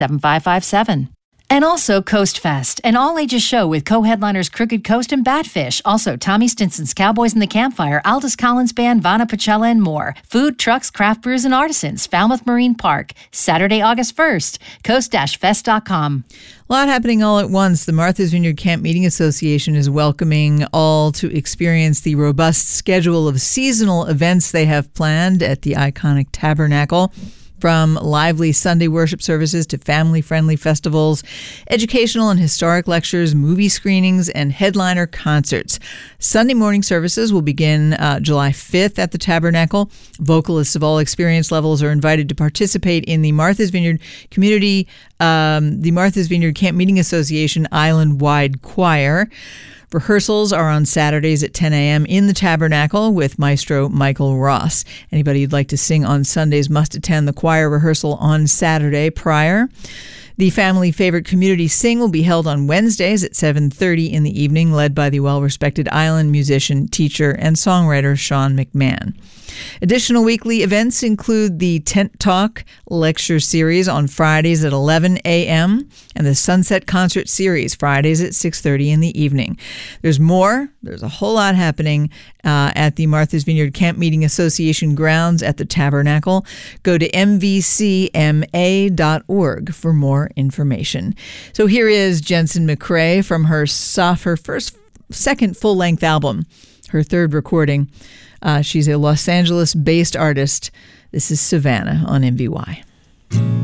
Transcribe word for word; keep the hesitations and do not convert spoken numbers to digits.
seven five five seven. And also Coast Fest, an all-ages show with co-headliners Crooked Coast and Batfish. Also, Tommy Stinson's Cowboys in the Campfire, Aldous Collins Band, Vana Pachella, and more. Food, trucks, craft brews, and artisans. Falmouth Marine Park, Saturday, August first. coast fest dot com. A lot happening all at once. The Martha's Vineyard Camp Meeting Association is welcoming all to experience the robust schedule of seasonal events they have planned at the iconic Tabernacle. From lively Sunday worship services to family-friendly festivals, educational and historic lectures, movie screenings, and headliner concerts. Sunday morning services will begin uh, July fifth at the Tabernacle. Vocalists of all experience levels are invited to participate in the Martha's Vineyard Community, um, the Martha's Vineyard Camp Meeting Association Island-wide Choir. Rehearsals are on Saturdays at ten a.m. in the Tabernacle with Maestro Michael Ross. Anybody who'd like to sing on Sundays must attend the choir rehearsal on Saturday prior. The family favorite community sing will be held on Wednesdays at seven thirty in the evening, led by the well-respected island musician, teacher, and songwriter Sean McMahon. Additional weekly events include the Tent Talk lecture series on Fridays at eleven a.m. and the Sunset Concert Series Fridays at six thirty in the evening. There's more. There's a whole lot happening uh, at the Martha's Vineyard Camp Meeting Association grounds at the Tabernacle. Go to m v c m a dot org for more information. So here is Jensen McCrae from her soft, her first, second full-length album, her third recording. Uh, she's a Los Angeles-based artist. This is Savannah on M V Y.